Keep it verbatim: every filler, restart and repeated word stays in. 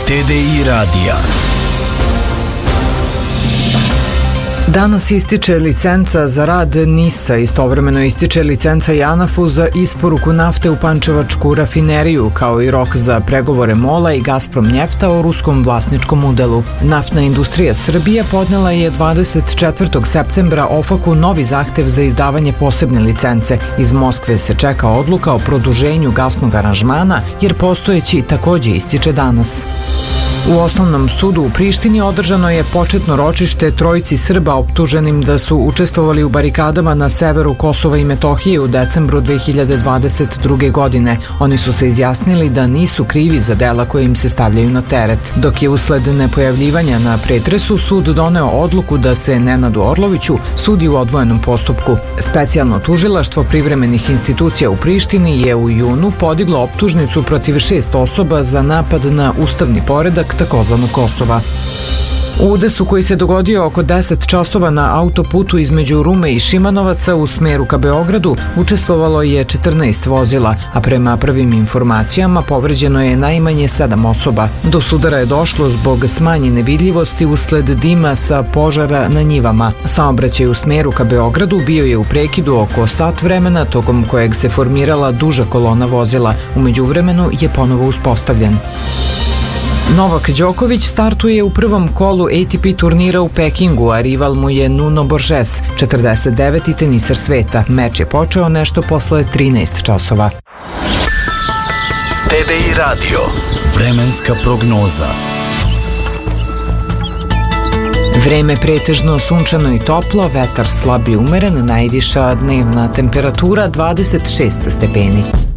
T D I radija. Danas ističe licenca za rad NIS-a, istovremeno ističe licenca JANAF-u za isporuku nafte u Pančevačku rafineriju, kao i rok za pregovore MOL-a i Gazprom Njefta o ruskom vlasničkom udelu. Naftna industrija Srbije podnela je dvadeset četvrtog septembra OFAC-u novi zahtev za izdavanje posebne licence. Iz Moskve se čeka odluka o produženju gasnog aranžmana, jer postojeći takođe ističe danas. U Osnovnom sudu u Prištini održano je početno ročište trojici Srba optuženim da su učestvovali u barikadama na severu Kosova i Metohije u decembru dve hiljade dvadeset druge. godine. Oni su se izjasnili da nisu krivi za dela koje im se stavljaju na teret. Dok je usled nepojavljivanja na pretresu sud doneo odluku da se Nenadu Orloviću sudi u odvojenom postupku. Specijalno tužilaštvo privremenih institucija u Prištini je u junu podiglo optužnicu protiv šest osoba za napad na ustavni poredak takozvanog Kosova. U udesu koji se dogodio oko deset časova na autoputu između Rume i Šimanovaca u smeru ka Beogradu učestvovalo je četrnaest vozila, a prema prvim informacijama povređeno je najmanje sedam osoba. Do sudara je došlo zbog smanjene vidljivosti usled dima sa požara na njivama. Saobraćaj u smeru ka Beogradu bio je u prekidu oko sat vremena, tokom kojeg se formirala duža kolona vozila. U međuvremenu je ponovo uspostavljen. Novak Đoković startuje u prvom kolu A T P turnira u Pekingu, a rival mu je Nuno Borges, četrdeset deveti teniser sveta. Meč je počeo nešto posle trinaest časova. T D I radio. Vremenska prognoza. Vreme pretežno sunčano i toplo, vetar slab i umeren, najviša dnevna temperatura dvadeset šest stepeni.